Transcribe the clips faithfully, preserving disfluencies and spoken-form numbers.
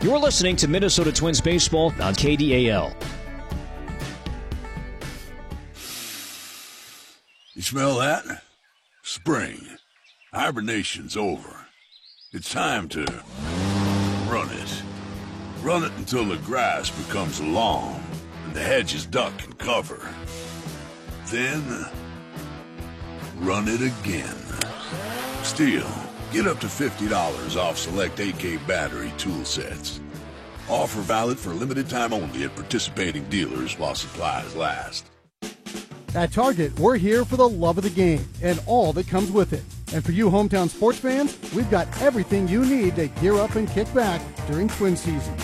You're listening to Minnesota Twins Baseball on K D A L. You smell that? Spring. Hibernation's over. It's time to run it. Run it until the grass becomes long and the hedges duck and cover. Then, run it again. Still, get up to fifty dollars off select A K battery tool sets. Offer valid for limited time only at participating dealers while supplies last. At Target, we're here for the love of the game and all that comes with it. And for you hometown sports fans, we've got everything you need to gear up and kick back during Twin season.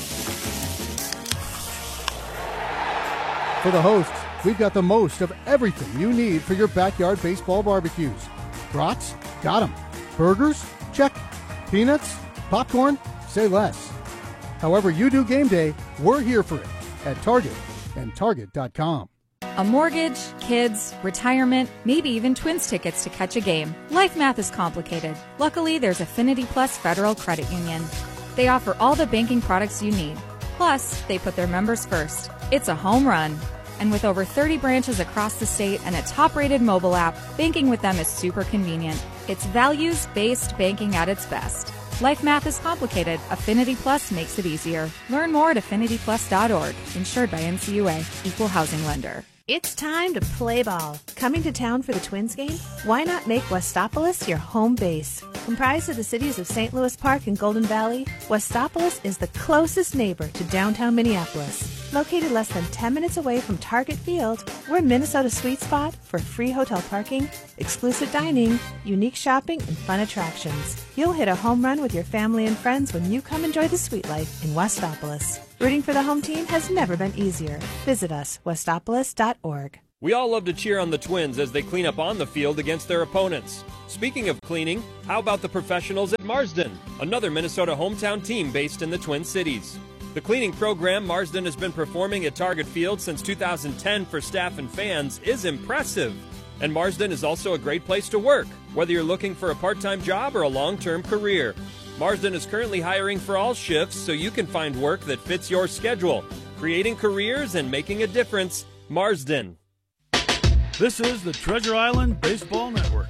For the hosts, we've got the most of everything you need for your backyard baseball barbecues. Brats? Got 'em. Burgers? Check. Peanuts? Popcorn? Say less. However you do game day, we're here for it at Target and Target dot com. A mortgage, kids, retirement, maybe even Twins tickets to catch a game. Life math is complicated. Luckily, there's Affinity Plus Federal Credit Union. They offer all the banking products you need. Plus, they put their members first. It's a home run. And with over thirty branches across the state and a top-rated mobile app, banking with them is super convenient. It's values-based banking at its best. Life math is complicated. Affinity Plus makes it easier. Learn more at affinity plus dot org. Insured by N C U A. Equal housing lender. It's time to play ball. Coming to town for the Twins game? Why not make Westopolis your home base? Comprised of the cities of Saint Louis Park and Golden Valley, Westopolis is the closest neighbor to downtown Minneapolis. Located less than ten minutes away from Target Field, we're Minnesota's sweet spot for free hotel parking, exclusive dining, unique shopping, and fun attractions. You'll hit a home run with your family and friends when you come enjoy the sweet life in Westopolis. Rooting for the home team has never been easier. Visit us, westopolis dot org. We all love to cheer on the Twins as they clean up on the field against their opponents. Speaking of cleaning, how about the professionals at Marsden, another Minnesota hometown team based in the Twin Cities? The cleaning program Marsden has been performing at Target Field since two thousand ten for staff and fans is impressive. And Marsden is also a great place to work, whether you're looking for a part-time job or a long-term career. Marsden is currently hiring for all shifts so you can find work that fits your schedule. Creating careers and making a difference. Marsden. This is the Treasure Island Baseball Network.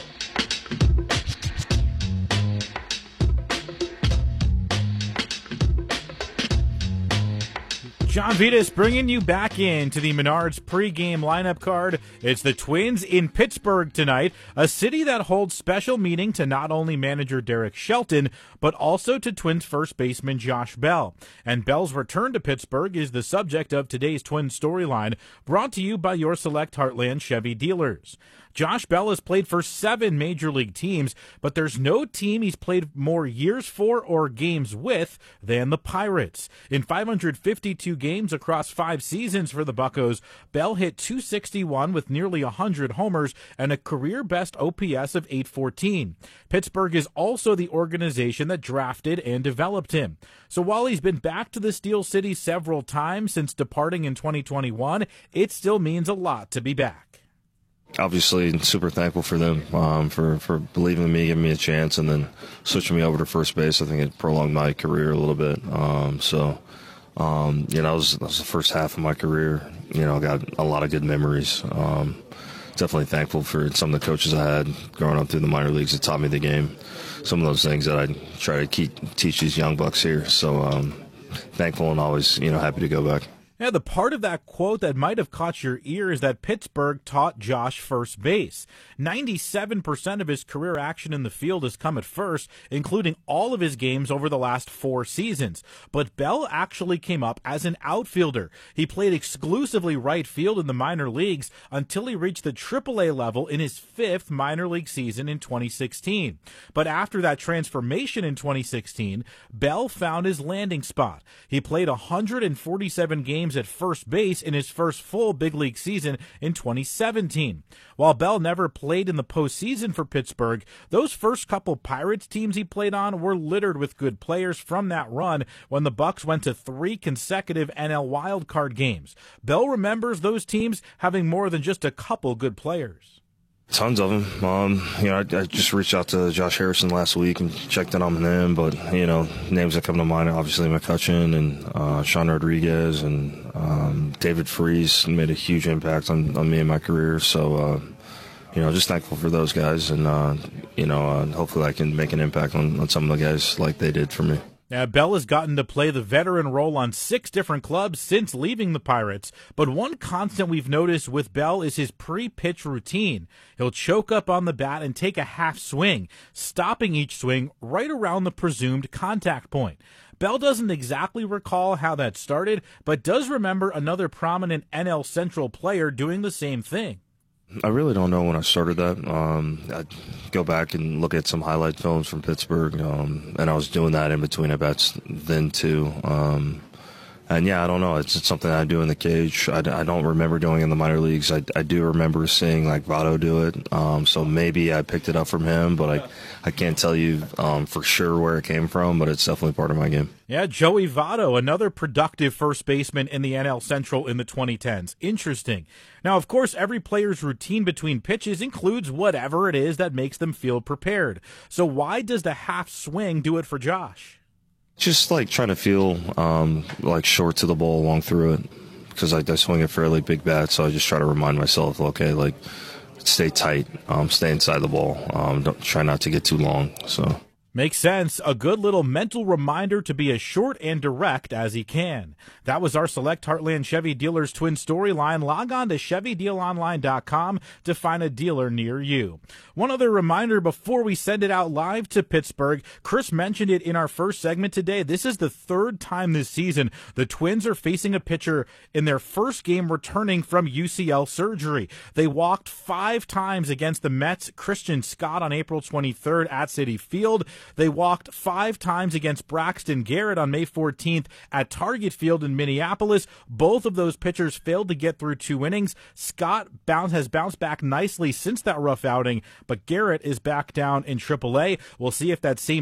John Vitas bringing you back into the Menards pregame lineup card. It's the Twins in Pittsburgh tonight, a city that holds special meaning to not only manager Derek Shelton, but also to Twins first baseman Josh Bell. And Bell's return to Pittsburgh is the subject of today's Twins storyline, brought to you by your select Heartland Chevy dealers. Josh Bell has played for seven major league teams, but there's no team he's played more years for or games with than the Pirates. In five hundred fifty-two games across five seasons for the Buccos, Bell hit two sixty-one with nearly one hundred homers and a career-best O P S of eight fourteen. Pittsburgh is also the organization that drafted and developed him. So while he's been back to the Steel City several times since departing in twenty twenty-one, it still means a lot to be back. Obviously, super thankful for them um, for, for believing in me, giving me a chance, and then switching me over to first base. I think it prolonged my career a little bit. Um, so, um, you know, that was, that was the first half of my career. You know, I got a lot of good memories. Um, definitely thankful for some of the coaches I had growing up through the minor leagues that taught me the game. Some of those things that I try to keep, teach these young bucks here. So, um, thankful and always, you know, happy to go back. Yeah, the part of that quote that might have caught your ear is that Pittsburgh taught Josh first base. ninety-seven percent of his career action in the field has come at first, including all of his games over the last four seasons. But Bell actually came up as an outfielder. He played exclusively right field in the minor leagues until he reached the triple A level in his fifth minor league season in twenty sixteen. But after that transformation in twenty sixteen, Bell found his landing spot. He played one hundred forty-seven games at first base in his first full big league season in twenty seventeen. While Bell never played in the postseason for Pittsburgh, those first couple Pirates teams he played on were littered with good players from that run when the Bucs went to three consecutive N L wildcard games. Bell remembers those teams having more than just a couple good players. Tons of them. Um, you know, I, I just reached out to Josh Harrison last week and checked in on him. But, you know, names that come to mind are obviously McCutcheon and uh, Sean Rodriguez and um, David Freese made a huge impact on, on me and my career. So, uh, you know, just thankful for those guys. And, uh, you know, uh, hopefully I can make an impact on, on some of the guys like they did for me. Now, Bell has gotten to play the veteran role on six different clubs since leaving the Pirates, but one constant we've noticed with Bell is his pre-pitch routine. He'll choke up on the bat and take a half swing, stopping each swing right around the presumed contact point. Bell doesn't exactly recall how that started, but does remember another prominent N L Central player doing the same thing. I really don't know when I started that. Um, I'd go back and look at some highlight films from Pittsburgh, um, and I was doing that in between at bats then too. Um, and yeah, I don't know. It's, it's something I do in the cage. I, I don't remember doing it in the minor leagues. I, I do remember seeing like Votto do it. Um, so maybe I picked it up from him, but I, I can't tell you um, for sure where it came from, but it's definitely part of my game. Yeah, Joey Votto, another productive first baseman in the N L Central in the twenty tens. Interesting. Now, of course, every player's routine between pitches includes whatever it is that makes them feel prepared. So why does the half swing do it for Josh? Just like trying to feel um, like short to the ball along through it, because I, I swing a fairly big bat, so I just try to remind myself, okay, like stay tight, um, stay inside the ball, um, don't try not to get too long. So. Makes sense. A good little mental reminder to be as short and direct as he can. That was our Select Heartland Chevy Dealers Twin Storyline. Log on to Chevy Deal Online dot com to find a dealer near you. One other reminder before we send it out live to Pittsburgh. Chris mentioned it in our first segment today. This is the third time this season the Twins are facing a pitcher in their first game returning from U C L surgery. They walked five times against the Mets' Christian Scott on April twenty-third at Citi Field. They walked five times against Braxton Garrett on May fourteenth at Target Field in Minneapolis. Both of those pitchers failed to get through two innings. Scott bounce, has bounced back nicely since that rough outing, but Garrett is back down in triple A. We'll see if that same